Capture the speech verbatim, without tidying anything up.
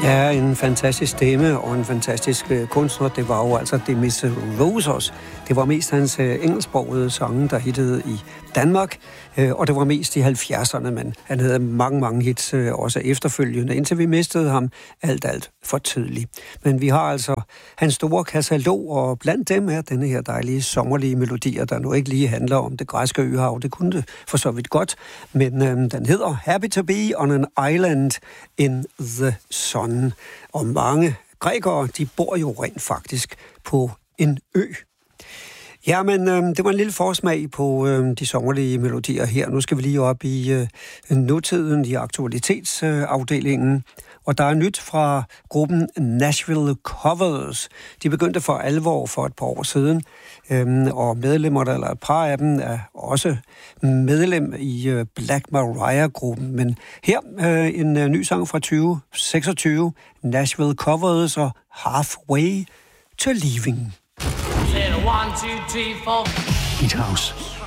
Ja, en fantastisk stemme og en fantastisk uh, kunstner. Det var jo altså Demis Roussos. Det var mest hans uh, engelsksprogede sange, der hittede i Danmark, uh, og det var mest i halvfjerdserne, men han havde mange, mange hits uh, også efterfølgende, indtil vi mistede ham alt, alt for tidligt. Men vi har altså hans store katalog, og blandt dem er denne her dejlige sommerlige melodier, der nu ikke lige handler om det græske øhav. Det kunne det for så vidt godt, men uh, den hedder Happy to be on an island in the sun. Og mange grækere, de bor jo rent faktisk på en ø. Ja, men øh, det var en lille forsmag på øh, de sommerlige melodier her. Nu skal vi lige op i øh, nutiden, i aktualitetsafdelingen. Øh, og der er nyt fra gruppen Nashville Covers. De begyndte for alvor for et par år siden. Øh, og medlemmer, eller et par af dem, er også medlem i øh, Black Mariah-gruppen. Men her øh, en øh, ny sang fra tyve seksogtyve. Nashville Covers og Halfway to Leaving. One, two, three, four. Beat House.